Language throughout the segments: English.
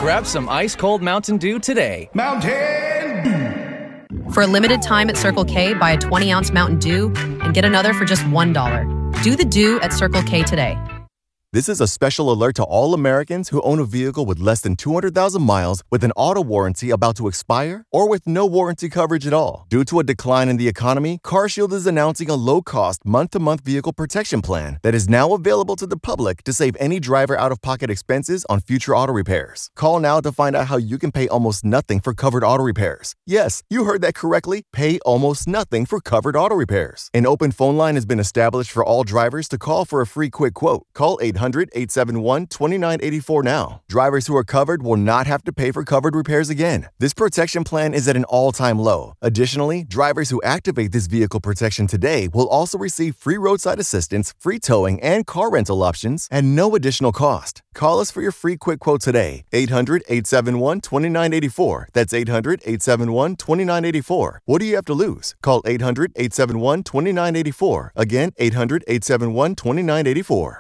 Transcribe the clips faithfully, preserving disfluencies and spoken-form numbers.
Grab some ice-cold Mountain Dew today. Mountain Dew! For a limited time at Circle K, buy a twenty-ounce Mountain Dew and get another for just one dollar. Do the Dew at Circle K today. This is a special alert to all Americans who own a vehicle with less than two hundred thousand miles with an auto warranty about to expire or with no warranty coverage at all. Due to a decline in the economy, CarShield is announcing a low-cost month-to-month vehicle protection plan that is now available to the public to save any driver out-of-pocket expenses on future auto repairs. Call now to find out how you can pay almost nothing for covered auto repairs. Yes, you heard that correctly. Pay almost nothing for covered auto repairs. An open phone line has been established for all drivers to call for a free quick quote. Call eight hundred, eight seven one, two nine eight four now. Drivers who are covered will not have to pay for covered repairs again. This protection plan is at an all-time low. Additionally, drivers who activate this vehicle protection today will also receive free roadside assistance, free towing, and car rental options at no additional cost. Call us for your free quick quote today. eight hundred, eight seven one, two nine eight four. That's eight hundred, eight seven one, two nine eight four. What do you have to lose? Call eight hundred, eight seven one, two nine eight four. Again, eight hundred, eight seven one, two nine eight four.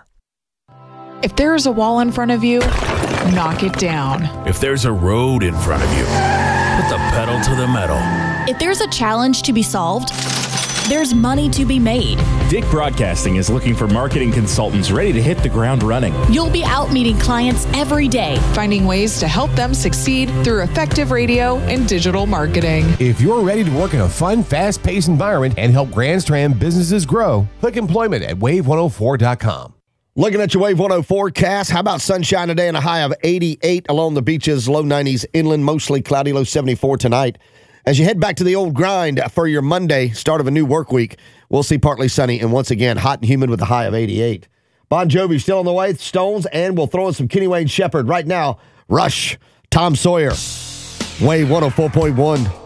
If there is a wall in front of you, knock it down. If there's a road in front of you, put the pedal to the metal. If there's a challenge to be solved, there's money to be made. Dick Broadcasting is looking for marketing consultants ready to hit the ground running. You'll be out meeting clients every day, finding ways to help them succeed through effective radio and digital marketing. If you're ready to work in a fun, fast-paced environment and help Grand Strand businesses grow, click employment at wave one oh four dot com. Looking at your Wave one oh forecast, how about sunshine today and a high of eighty-eight along the beaches, low nineties inland, mostly cloudy, low seventy-four tonight. As you head back to the old grind for your Monday, start of a new work week, we'll see partly sunny and once again hot and humid with a high of eighty-eight. Bon Jovi still on the way, Stones, and we'll throw in some Kenny Wayne Shepherd right now. Rush, Tom Sawyer, Wave one oh four point one.